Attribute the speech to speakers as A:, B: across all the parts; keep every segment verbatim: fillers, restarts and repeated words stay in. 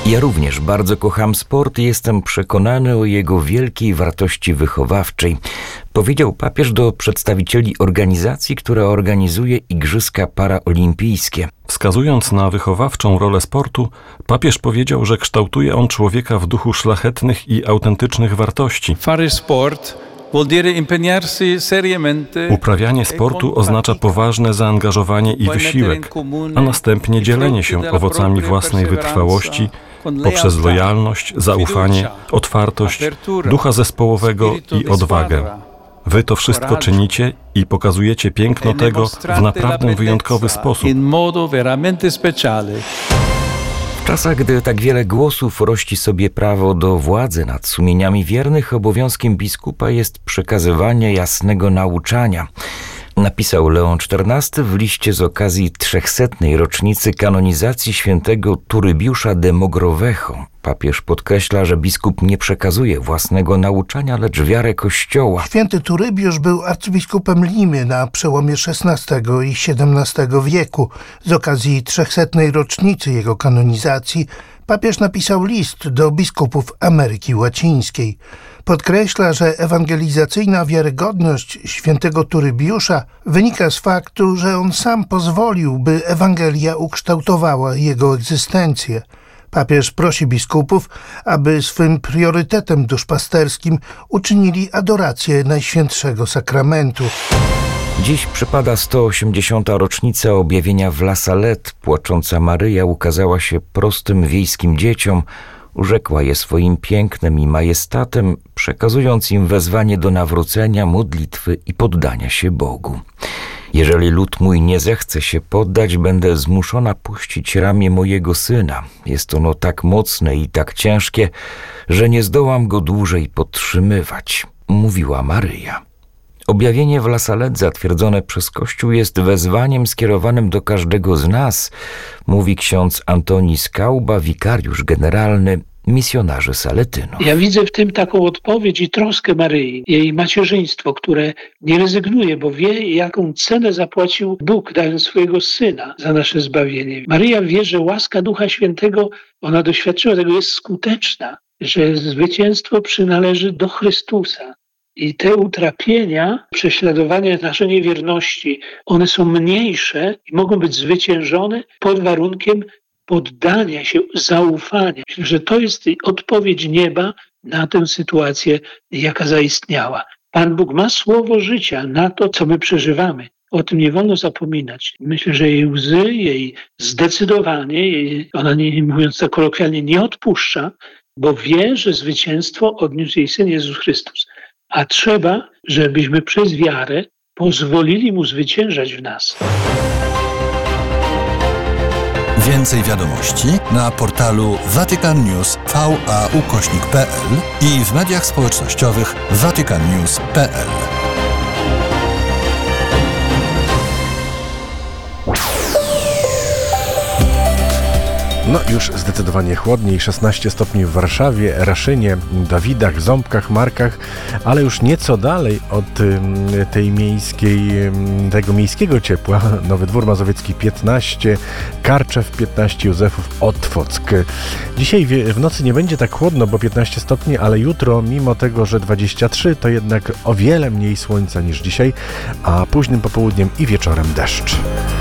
A: Ja również bardzo kocham sport i jestem przekonany o jego wielkiej wartości wychowawczej, powiedział papież do przedstawicieli organizacji, która organizuje Igrzyska Paraolimpijskie.
B: Wskazując na wychowawczą rolę sportu, papież powiedział, że kształtuje on człowieka w duchu szlachetnych i autentycznych wartości.
C: Fare sport vuol dire impegnarsi seriamente.
B: Uprawianie sportu oznacza poważne zaangażowanie i wysiłek, a następnie dzielenie się owocami własnej wytrwałości poprzez lojalność, zaufanie, otwartość, ducha zespołowego i odwagę. Wy to wszystko czynicie i pokazujecie piękno tego w naprawdę wyjątkowy sposób.
A: W czasach, gdy tak wiele głosów rości sobie prawo do władzy nad sumieniami wiernych, obowiązkiem biskupa jest przekazywanie jasnego nauczania. Napisał Leon czternasty w liście z okazji trzechsetnej rocznicy kanonizacji świętego Turybiusza de Mogrovejo. Papież podkreśla, że biskup nie przekazuje własnego nauczania, lecz wiarę Kościoła.
D: Święty Turybiusz był arcybiskupem Limy na przełomie szesnastego i siedemnastego wieku. Z okazji trzechsetnej rocznicy jego kanonizacji papież napisał list do biskupów Ameryki Łacińskiej. Podkreśla, że ewangelizacyjna wiarygodność świętego Turybiusza wynika z faktu, że on sam pozwolił, by Ewangelia ukształtowała jego egzystencję. Papież prosi biskupów, aby swym priorytetem duszpasterskim uczynili adorację Najświętszego Sakramentu.
A: Dziś przypada sto osiemdziesiąta rocznica objawienia w La Salette. Płacząca Maryja ukazała się prostym wiejskim dzieciom, urzekła je swoim pięknem i majestatem, przekazując im wezwanie do nawrócenia, modlitwy i poddania się Bogu. Jeżeli lud mój nie zechce się poddać, będę zmuszona puścić ramię mojego syna. Jest ono tak mocne i tak ciężkie, że nie zdołam go dłużej podtrzymywać, mówiła Maryja. Objawienie w La Salette zatwierdzone przez Kościół jest wezwaniem skierowanym do każdego z nas, mówi ksiądz Antoni Skauba, wikariusz generalny misjonarzy Saletynów.
E: Ja widzę w tym taką odpowiedź i troskę Maryi, jej macierzyństwo, które nie rezygnuje, bo wie, jaką cenę zapłacił Bóg, dając swojego Syna za nasze zbawienie. Maryja wie, że łaska Ducha Świętego, ona doświadczyła tego, jest skuteczna, że zwycięstwo przynależy do Chrystusa. I te utrapienia, prześladowania naszej niewierności, one są mniejsze i mogą być zwyciężone pod warunkiem poddania się, zaufania. Myślę, że to jest odpowiedź nieba na tę sytuację, jaka zaistniała. Pan Bóg ma słowo życia na to, co my przeżywamy. O tym nie wolno zapominać. Myślę, że jej łzy, jej zdecydowanie, jej, ona nie, mówiąc tak kolokwialnie, nie odpuszcza, bo wie, że zwycięstwo odniósł jej Syn Jezus Chrystus. A trzeba, żebyśmy przez wiarę pozwolili Mu zwyciężać w nas.
F: Więcej wiadomości na portalu Vatican News V A ukośnik P L i w mediach społecznościowych vatican news kropka p l.
G: No już zdecydowanie chłodniej, szesnaście stopni w Warszawie, Raszynie, Dawidach, Ząbkach, Markach, ale już nieco dalej od tej miejskiej, tego miejskiego ciepła. Nowy Dwór Mazowiecki piętnaście, Karczew piętnaście, Józefów, Otwock. Dzisiaj w nocy nie będzie tak chłodno, bo piętnaście stopni, ale jutro, mimo tego, że dwadzieścia trzy, to jednak o wiele mniej słońca niż dzisiaj, a późnym popołudniem i wieczorem deszcz.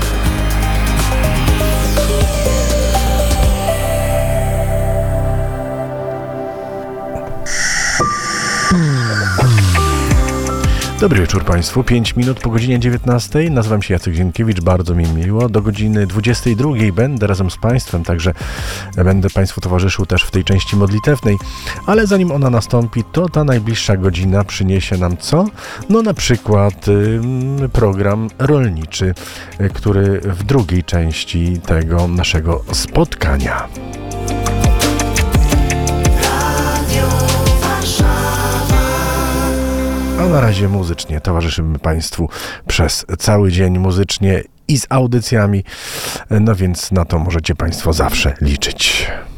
G: Dobry wieczór Państwu. pięć minut po godzinie dziewiętnastej. Nazywam się Jacek Zienkiewicz. Bardzo mi miło. Do godziny dwudziestej drugiej będę razem z Państwem, także będę Państwu towarzyszył też w tej części modlitewnej. Ale zanim ona nastąpi, to ta najbliższa godzina przyniesie nam co? No na przykład y, program rolniczy, y, który w drugiej części tego naszego spotkania. A na razie muzycznie towarzyszymy Państwu przez cały dzień muzycznie i z audycjami, no więc na to możecie Państwo zawsze liczyć.